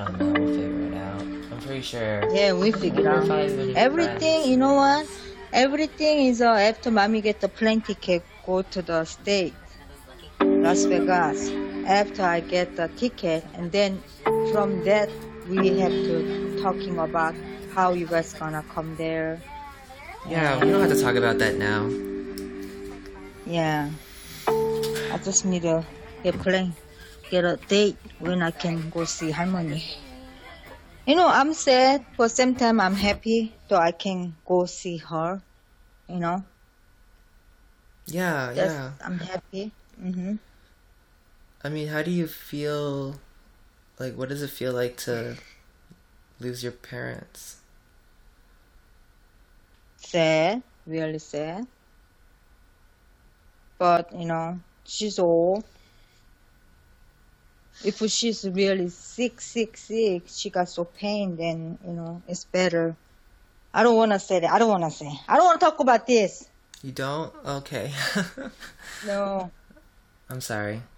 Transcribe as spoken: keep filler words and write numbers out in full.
don't know. We'll figure it out. I'm pretty sure. Yeah, we figure We're out. five minute Everything, friends. you know what? Everything is uh, after mommy get the plane ticket, go to the state, Las Vegas. After I get the ticket, and then from that we have to talking about how you guys gonna come there. Yeah, we don't have to talk about that now. Yeah, I just need to get plane, get a date when I can go see Harmony. You know, I'm sad, but same time I'm happy that I can go see her. You know, Yeah, that's, yeah. I'm happy. hmm I mean, how do you feel? Like, what does it feel like to lose your parents? Sad, really sad. But you know, she's old. If she's really sick, sick, sick, she got so pain, then you know it's better. I don't wanna say that. I don't wanna say. I don't wanna talk about this. You don't? Okay. No. I'm sorry.